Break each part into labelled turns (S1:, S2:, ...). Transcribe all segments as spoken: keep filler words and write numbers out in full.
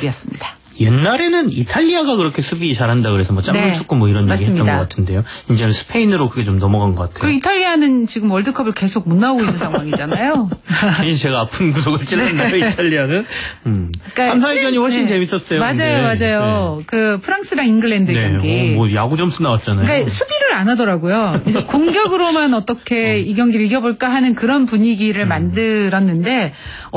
S1: 수비였습니다.
S2: 옛날에는 이탈리아가 그렇게 수비 잘한다 그래서 뭐 짠물
S1: 네,
S2: 축구 뭐 이런 얘기 했던 것
S1: 맞습니다.
S2: 같은데요. 이제는 스페인으로 그게 좀 넘어간 것 같아요.
S1: 그리고 이탈리아는 지금 월드컵을 계속 못 나오고 있는 상황이잖아요.
S2: 이제 제가 아픈 구석을 찔렀나요, 네. 이탈리아는? 음.
S1: 그러니까
S2: 삼, 사위전이 훨씬
S1: 네.
S2: 재밌었어요.
S1: 맞아요,
S2: 근데.
S1: 맞아요.
S2: 네.
S1: 그 프랑스랑 잉글랜드
S2: 네.
S1: 경기.
S2: 오, 뭐 야구 점수 나왔잖아요.
S1: 그러니까 수비를 안 하더라고요. 이제 공격으로만 어떻게 어. 이 경기를 이겨볼까 하는 그런 분위기를 음. 만들었는데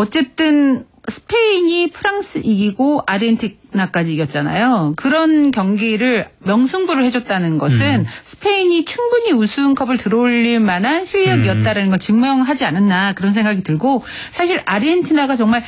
S1: 어쨌든 스페인이 프랑스 이기고 아르헨티나까지 이겼잖아요. 그런 경기를 명승부를 해줬다는 것은 음. 스페인이 충분히 우승컵을 들어올릴 만한 실력이었다는 음. 걸 증명하지 않았나 그런 생각이 들고 사실 아르헨티나가 정말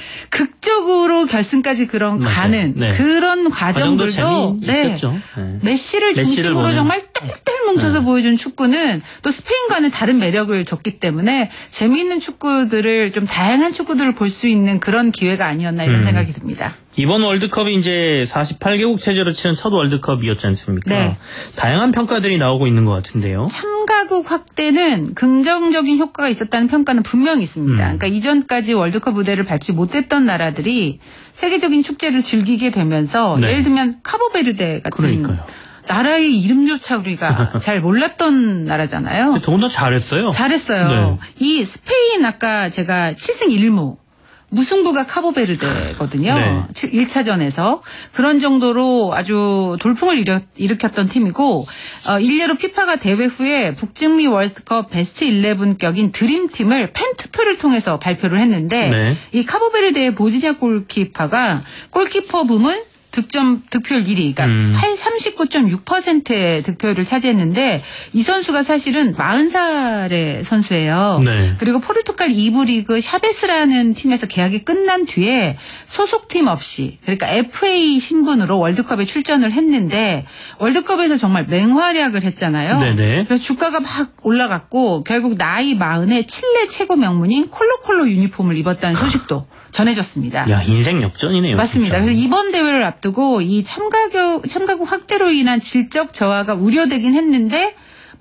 S1: 극적으로 결승까지 그런 맞아요. 가는 네. 그런 과정들도 네. 네. 메시를 중심으로 메시를 정말 똘똘 뭉쳐서 네. 보여준 축구는 또 스페인과는 다른 매력을 줬기 때문에 재미있는 축구들을 좀 다양한 축구들을 볼 수 있는 그런 기회가 아니었나 이런 음. 생각이 듭니다.
S2: 이번 월드컵이 이제 사십팔 개국 체제로 치는 첫 월드컵이었지 않습니까? 네. 다양한 평가들이 나오고 있는 것 같은데요.
S1: 참가국 확대는 긍정적인 효과가 있었다는 평가는 분명히 있습니다. 음. 그러니까 이전까지 월드컵 무대를 밟지 못했던 나라들이 세계적인 축제를 즐기게 되면서 네. 예를 들면 카보베르데 같은 그러니까요. 나라의 이름조차 우리가 잘 몰랐던 나라잖아요.
S2: 더구나 잘했어요.
S1: 잘했어요. 네. 이 스페인 아까 제가 칠승 일무. 무승부가 카보베르데거든요. 네. 일 차전에서. 그런 정도로 아주 돌풍을 일으, 일으켰던 팀이고 어, 일례로 피파가 대회 후에 북중미 월드컵 베스트 십일격인 드림팀을 팬투표를 통해서 발표를 했는데 네. 이 카보베르데의 보지냐 골키퍼가 골키퍼 부문 득점, 득표율 일 위, 그러니까 음. 삼십구 점 육 퍼센트의 득표율을 차지했는데 이 선수가 사실은 마흔 살의 선수예요. 네. 그리고 포르투갈 이 부 리그 샤베스라는 팀에서 계약이 끝난 뒤에 소속팀 없이 그러니까 에프에이 신분으로 월드컵에 출전을 했는데 월드컵에서 정말 맹활약을 했잖아요. 네네. 그래서 주가가 막 올라갔고 결국 나이 마흔에 칠레 최고 명문인 콜로콜로 유니폼을 입었다는 소식도 전해졌습니다.
S2: 야, 인생 역전이네요.
S1: 맞습니다.
S2: 진짜.
S1: 그래서 이번 대회를 앞두고 이 참가국, 참가국 확대로 인한 질적 저하가 우려되긴 했는데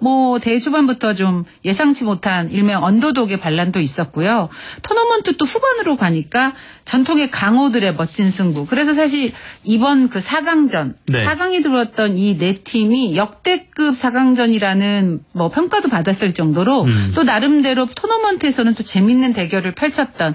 S1: 뭐 대회 초반부터 좀 예상치 못한 일명 언더독의 반란도 있었고요. 토너먼트 또 후반으로 가니까 전통의 강호들의 멋진 승부. 그래서 사실 이번 그 사 강전, 네. 사 강에 들어왔던 이 네 팀이 역대급 사 강전이라는 뭐 평가도 받았을 정도로 음. 또 나름대로 토너먼트에서는 또 재밌는 대결을 펼쳤던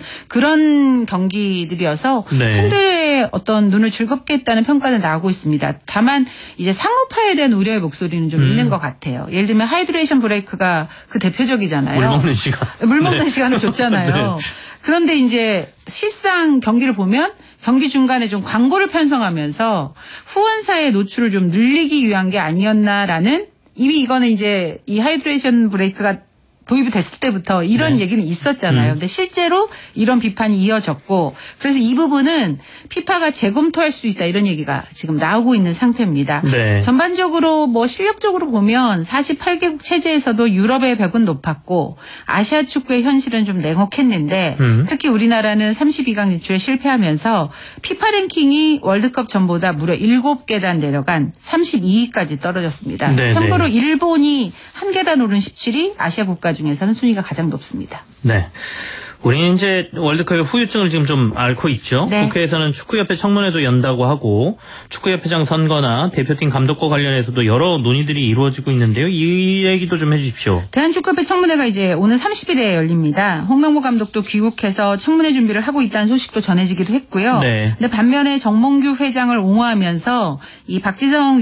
S1: 그런 경기들이어서 네. 팬들의 어떤 눈을 즐겁게 했다는 평가는 나오고 있습니다. 다만 이제 상업화에 대한 우려의 목소리는 좀 음. 있는 것 같아요. 예를 들면 하이드레이션 브레이크가 그 대표적이잖아요.
S2: 물 먹는 시간.
S1: 물 먹는
S2: 네.
S1: 시간을 줬잖아요. 네. 그런데 이제 실상 경기를 보면 경기 중간에 좀 광고를 편성하면서 후원사의 노출을 좀 늘리기 위한 게 아니었나라는 이미 이거는 이제 이 하이드레이션 브레이크가 도입이 됐을 때부터 이런 네. 얘기는 있었잖아요. 음. 근데 실제로 이런 비판이 이어졌고 그래서 이 부분은 피파가 재검토할 수 있다 이런 얘기가 지금 나오고 있는 상태입니다. 네. 전반적으로 뭐 실력적으로 보면 사십팔 개국 체제에서도 유럽의 벽은 높았고 아시아 축구의 현실은 좀 냉혹했는데 음. 특히 우리나라는 삼십이 강 진출에 실패하면서 피파 랭킹이 월드컵 전보다 무려 일곱 계단 내려간 삼십이 위까지 떨어졌습니다. 네. 참고로 네. 일본이 한 계단 오른 십칠 위, 아시아 국가 중에서는 순위가 가장 높습니다.
S2: 네. 우리는 이제 월드컵의 후유증을 지금 좀 앓고 있죠. 네. 국회에서는 축구협회 청문회도 연다고 하고 축구협회장 선거나 대표팀 감독과 관련해서도 여러 논의들이 이루어지고 있는데요. 이 얘기도 좀 해주십시오.
S1: 대한축구협회 청문회가 이제 오는 삼십 일에 열립니다. 홍명보 감독도 귀국해서 청문회 준비를 하고 있다는 소식도 전해지기도 했고요. 네. 근데 반면에 정몽규 회장을 옹호하면서 이 박지성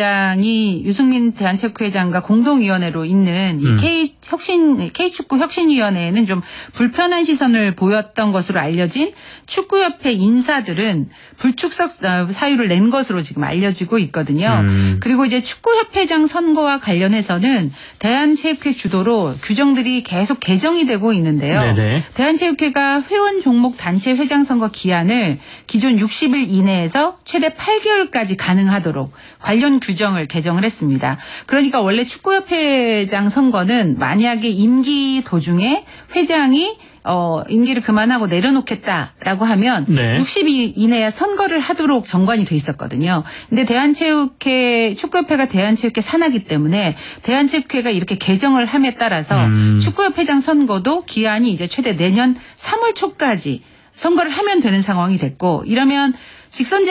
S1: 위원장이 유승민 대한체육회장과 공동위원회로 있는 이 음. K 혁신 K축구 혁신위원회에는 좀 불편한 시선을 보였던 것으로 알려진 축구협회 인사들은 불출석 사유를 낸 것으로 지금 알려지고 있거든요. 음. 그리고 이제 축구협회장 선거와 관련해서는 대한체육회 주도로 규정들이 계속 개정이 되고 있는데요. 네네. 대한체육회가 회원 종목 단체 회장 선거 기한을 기존 육십 일 이내에서 최대 팔 개월까지 가능하도록 관련 규정을 개정을 했습니다. 그러니까 원래 축구협회장 선거는 만약에 임기 도중에 회장이 어, 임기를 그만하고 내려놓겠다라고 하면 네. 육십 일 이내에 선거를 하도록 정관이 돼 있었거든요. 근데 대한체육회, 축구협회가 대한체육회 산하기 때문에 대한체육회가 이렇게 개정을 함에 따라서 음. 축구협회장 선거도 기한이 이제 최대 내년 삼월 초까지 선거를 하면 되는 상황이 됐고 이러면 직선